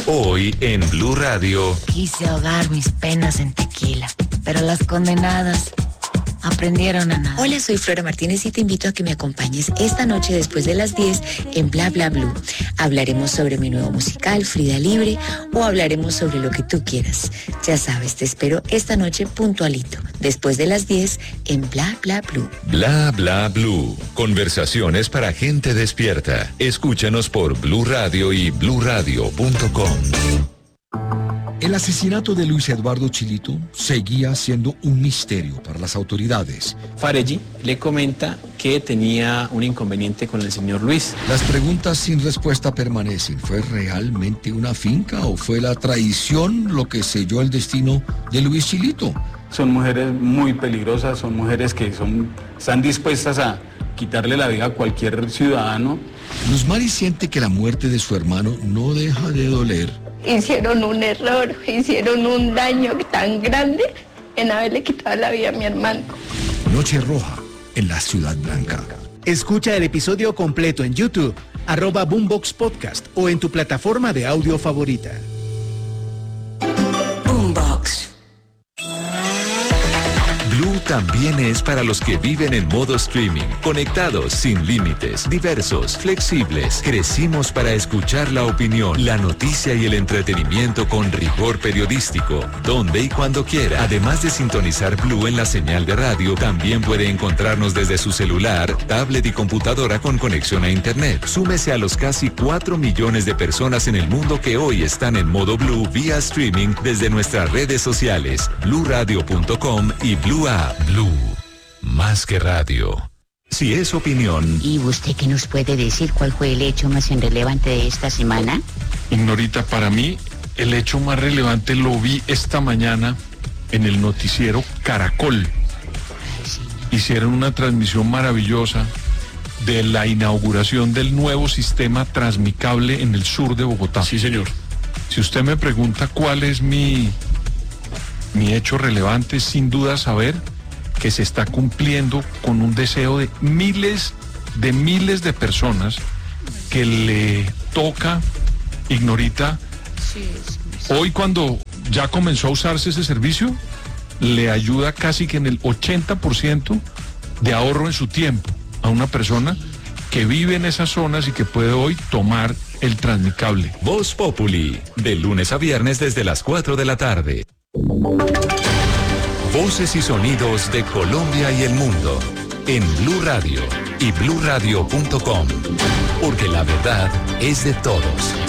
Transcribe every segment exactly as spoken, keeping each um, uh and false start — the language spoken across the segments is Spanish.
Hoy en Blue Radio. Quise ahogar mis penas en tequila, pero las condenadas aprendieron a nada. Hola, soy Flora Martínez y te invito a que me acompañes esta noche después de las diez en Bla Bla Blue. Hablaremos sobre mi nuevo musical, Frida Libre, o hablaremos sobre lo que tú quieras. Ya sabes, te espero esta noche puntualito, después de las diez en Bla Bla Blue. Bla Bla Blue. Conversaciones para gente despierta. Escúchanos por Blue Radio y blue radio punto com. El asesinato de Luis Eduardo Chilito seguía siendo un misterio para las autoridades. Farelli le comenta que tenía un inconveniente con el señor Luis. Las preguntas sin respuesta permanecen. ¿Fue realmente una finca o fue la traición lo que selló el destino de Luis Chilito? Son mujeres muy peligrosas, son mujeres que son, están dispuestas a quitarle la vida a cualquier ciudadano. Luz Mari siente que la muerte de su hermano no deja de doler. Hicieron un error, hicieron un daño tan grande en haberle quitado la vida a mi hermano. Noche Roja en la Ciudad Blanca. Escucha el episodio completo en YouTube, arroba Boombox Podcast o en tu plataforma de audio favorita. Boombox. Blue también es para los que viven en modo streaming, conectados sin límites, diversos, flexibles. Crecimos para escuchar la opinión, la noticia y el entretenimiento con rigor periodístico, donde y cuando quiera. Además de sintonizar Blue en la señal de radio, también puede encontrarnos desde su celular, tablet y computadora con conexión a internet. Súmese a los casi cuatro millones de personas en el mundo que hoy están en modo Blue vía streaming desde nuestras redes sociales, blue radio punto com y Blue App. Blue, más que radio. Si es opinión. ¿Y usted qué nos puede decir? ¿Cuál fue el hecho más relevante de esta semana? Ignorita, para mí, el hecho más relevante lo vi esta mañana en el noticiero Caracol. Hicieron una transmisión maravillosa de la inauguración del nuevo sistema Transmicable en el sur de Bogotá. Sí, señor. Si usted me pregunta cuál es mi, mi hecho relevante, sin duda saber que se está cumpliendo con un deseo de miles de miles de personas que le toca, Ignorita, hoy cuando ya comenzó a usarse ese servicio, le ayuda casi que en el ochenta por ciento de ahorro en su tiempo a una persona que vive en esas zonas y que puede hoy tomar el Transmicable. Voz Populi, de lunes a viernes desde las cuatro de la tarde. Voces y sonidos de Colombia y el mundo en Blue Radio y blue radio punto com, porque la verdad es de todos.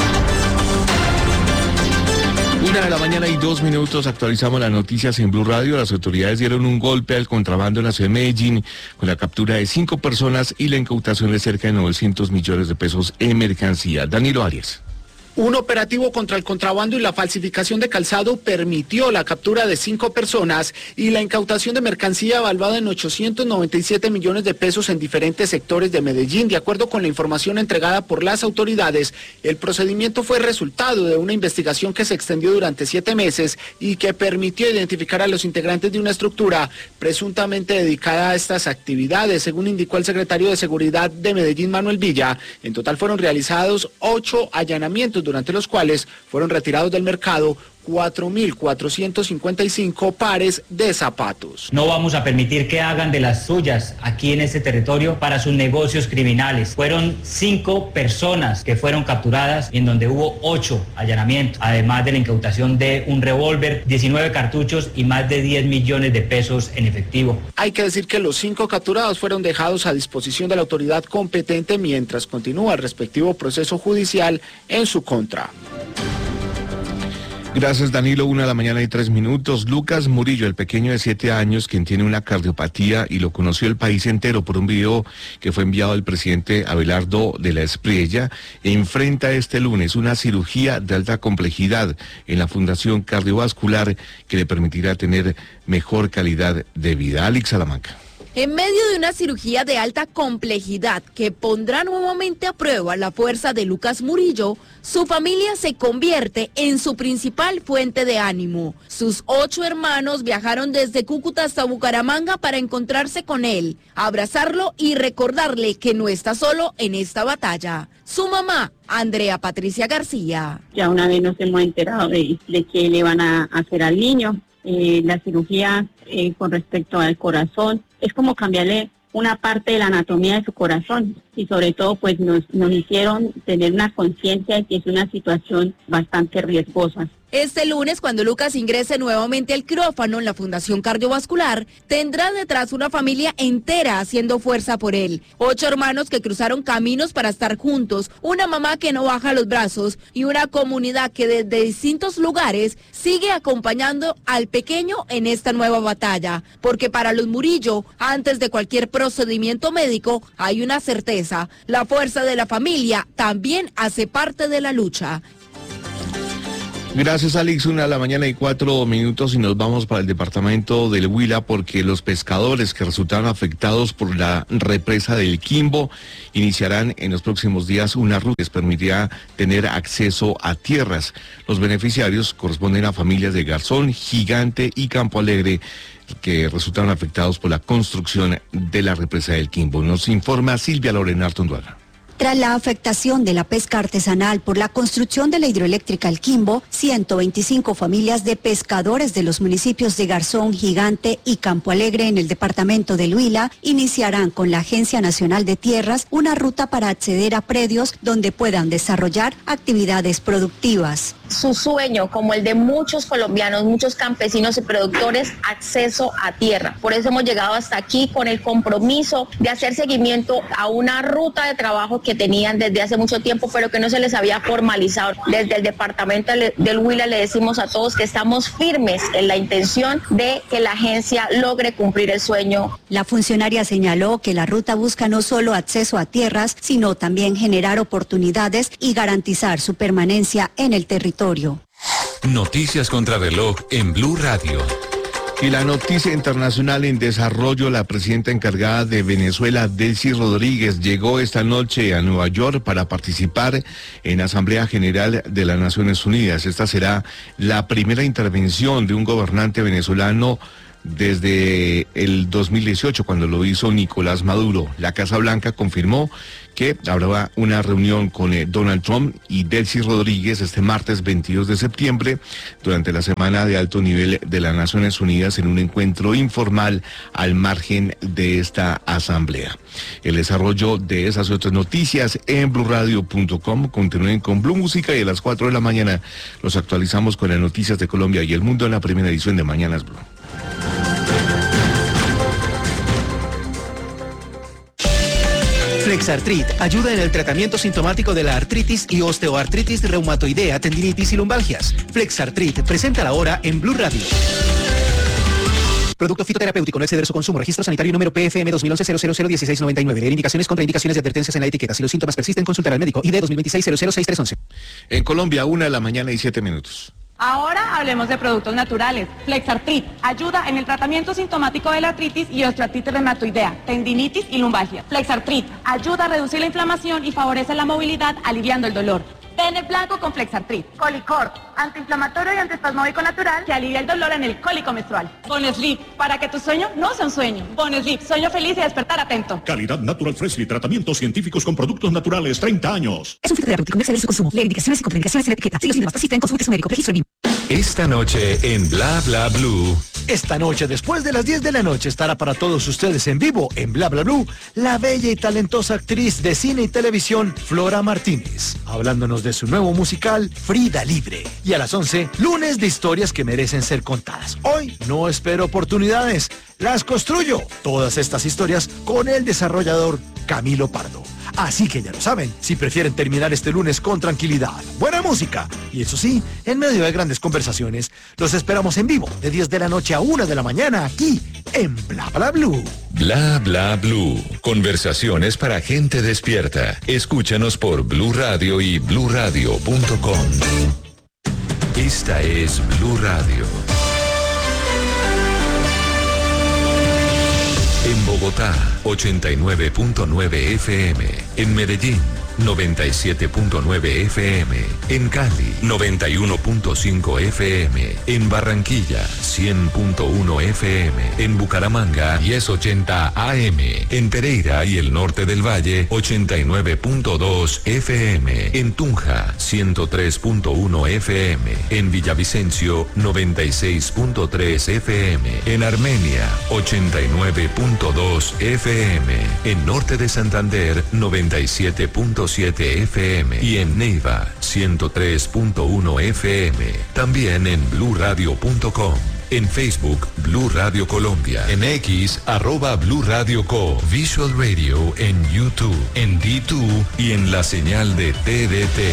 Una de la mañana y dos minutos, actualizamos las noticias en Blue Radio. Las autoridades dieron un golpe al contrabando en la ciudad de Medellín con la captura de cinco personas y la incautación de cerca de novecientos millones de pesos en mercancía. Danilo Arias. Un operativo contra el contrabando y la falsificación de calzado permitió la captura de cinco personas y la incautación de mercancía evaluada en ochocientos noventa y siete millones de pesos en diferentes sectores de Medellín. De acuerdo con la información entregada por las autoridades, el procedimiento fue resultado de una investigación que se extendió durante siete meses y que permitió identificar a los integrantes de una estructura presuntamente dedicada a estas actividades. Según indicó el secretario de Seguridad de Medellín, Manuel Villa, en total fueron realizados ocho allanamientos, durante los cuales fueron retirados del mercado cuatro mil cuatrocientos cincuenta y cinco pares de zapatos. No vamos a permitir que hagan de las suyas aquí en este territorio para sus negocios criminales. Fueron cinco personas que fueron capturadas, en donde hubo ocho allanamientos, además de la incautación de un revólver, diecinueve cartuchos y más de diez millones de pesos en efectivo. Hay que decir que los cinco capturados fueron dejados a disposición de la autoridad competente mientras continúa el respectivo proceso judicial en su contra. Gracias, Danilo. Una de la mañana y tres minutos. Lucas Murillo, el pequeño de siete años, quien tiene una cardiopatía y lo conoció el país entero por un video que fue enviado al presidente Abelardo de la Espriella, enfrenta este lunes una cirugía de alta complejidad en la Fundación Cardiovascular que le permitirá tener mejor calidad de vida. Alex Salamanca. En medio de una cirugía de alta complejidad que pondrá nuevamente a prueba la fuerza de Lucas Murillo, su familia se convierte en su principal fuente de ánimo. Sus ocho hermanos viajaron desde Cúcuta hasta Bucaramanga para encontrarse con él, abrazarlo y recordarle que no está solo en esta batalla. Su mamá, Andrea Patricia García. Ya una vez nos hemos enterado de, de qué le van a hacer al niño. Eh, la cirugía eh, con respecto al corazón es como cambiarle una parte de la anatomía de su corazón y sobre todo pues nos, nos hicieron tener una conciencia de que es una situación bastante riesgosa. Este lunes, cuando Lucas ingrese nuevamente al quirófano en la Fundación Cardiovascular, tendrá detrás una familia entera haciendo fuerza por él. Ocho hermanos que cruzaron caminos para estar juntos, una mamá que no baja los brazos y una comunidad que desde distintos lugares sigue acompañando al pequeño en esta nueva batalla. Porque para los Murillo, antes de cualquier procedimiento médico, hay una certeza: la fuerza de la familia también hace parte de la lucha. Gracias, Alex. Una de la mañana y cuatro minutos y nos vamos para el departamento del Huila porque los pescadores que resultaron afectados por la represa del Quimbo iniciarán en los próximos días una ruta que les permitirá tener acceso a tierras. Los beneficiarios corresponden a familias de Garzón, Gigante y Campo Alegre que resultaron afectados por la construcción de la represa del Quimbo. Nos informa Silvia Lorena Artonduaga. Tras la afectación de la pesca artesanal por la construcción de la hidroeléctrica El Quimbo, ciento veinticinco familias de pescadores de los municipios de Garzón, Gigante y Campo Alegre en el departamento del Huila iniciarán con la Agencia Nacional de Tierras una ruta para acceder a predios donde puedan desarrollar actividades productivas. Su sueño, como el de muchos colombianos, muchos campesinos y productores, acceso a tierra. Por eso hemos llegado hasta aquí con el compromiso de hacer seguimiento a una ruta de trabajo que tenían desde hace mucho tiempo, pero que no se les había formalizado. Desde el departamento del Huila le decimos a todos que estamos firmes en la intención de que la agencia logre cumplir el sueño. La funcionaria señaló que la ruta busca no solo acceso a tierras, sino también generar oportunidades y garantizar su permanencia en el territorio. Noticias contra reloj en Blue Radio. Y la noticia internacional en desarrollo: la presidenta encargada de Venezuela, Delcy Rodríguez, llegó esta noche a Nueva York para participar en la Asamblea General de las Naciones Unidas. Esta será la primera intervención de un gobernante venezolano desde el dos mil dieciocho, cuando lo hizo Nicolás Maduro. La Casa Blanca confirmó que habrá una reunión con eh, Donald Trump y Delcy Rodríguez este martes veintidós de septiembre durante la semana de alto nivel de las Naciones Unidas en un encuentro informal al margen de esta asamblea. El desarrollo de esas otras noticias en blue radio punto com. Continúen con Blue Música y a las cuatro de la mañana los actualizamos con las noticias de Colombia y el mundo en la primera edición de Mañanas Blue. Flexartrit ayuda en el tratamiento sintomático de la artritis y osteoartritis reumatoidea, tendinitis y lumbalgias. Flexartrit, presenta la hora en Blue Radio. Producto fitoterapéutico, no exceder su consumo. Registro sanitario número P F M dos mil once cero cero cero dieciséis noventa y nueve. Leer indicaciones, contraindicaciones y advertencias en la etiqueta. Si los síntomas persisten, consultar al médico. I D dos mil veintiséis cero cero seis tres once. En Colombia, una de la mañana y siete minutos. Ahora hablemos de productos naturales. Flexartrit ayuda en el tratamiento sintomático de la artritis y osteoartritis reumatoidea, tendinitis y lumbalgia. Flexartrit ayuda a reducir la inflamación y favorece la movilidad, aliviando el dolor. Pene blanco con Flexartrit. Colicort, antiinflamatorio y antiespasmódico natural que alivia el dolor en el cólico menstrual. Bonesleep, para que tu sueño no sea un sueño. Bonesleep, sueño feliz y despertar atento. Calidad Natural Freshly, tratamientos científicos con productos naturales, treinta años. Es un fitoterapéutico, no exceder su consumo. Leer indicaciones y contraindicaciones en la etiqueta. Si los síntomas persisten, consulte a su médico. Registro B I M. Esta noche en Bla Bla Blue. Esta noche, después de las diez de la noche, estará para todos ustedes en vivo, en Bla Bla Blue, la bella y talentosa actriz de cine y televisión, Flora Martínez, hablándonos de su nuevo musical, Frida Libre. Y a las once, lunes de historias que merecen ser contadas. Hoy no espero oportunidades, las construyo. Todas estas historias con el desarrollador Camilo Pardo. Así que ya lo saben, si prefieren terminar este lunes con tranquilidad, buena música y eso sí, en medio de grandes conversaciones, los esperamos en vivo de diez de la noche a una de la mañana aquí en Bla Bla Blue. Bla Bla Blue. Conversaciones para gente despierta. Escúchanos por Blue Radio y blue radio punto com. Esta es Blue Radio. En Bogotá, ochenta y nueve punto nueve F M. En Medellín, noventa y siete punto nueve F M. En Cali, noventa y uno punto cinco F M. En Barranquilla, cien punto uno F M. En Bucaramanga, diez ochenta A M. En Pereira y el norte del Valle, ochenta y nueve punto dos F M. En Tunja, ciento tres punto uno F M. En Villavicencio, noventa y seis punto tres F M. En Armenia, ochenta y nueve punto dos F M. En norte de Santander, noventa y siete punto siete F M. Y en Neiva, ciento tres punto uno F M. También en blue radio punto com. En Facebook, Blue Radio Colombia. En X, arroba Blue Radio Co. Visual Radio en YouTube, en D dos y en la señal de T D T.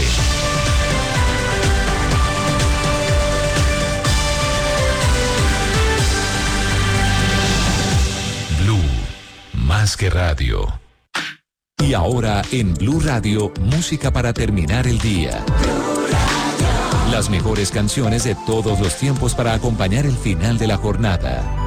Blue, más que radio. Y ahora en Blue Radio, música para terminar el día. Las mejores canciones de todos los tiempos para acompañar el final de la jornada.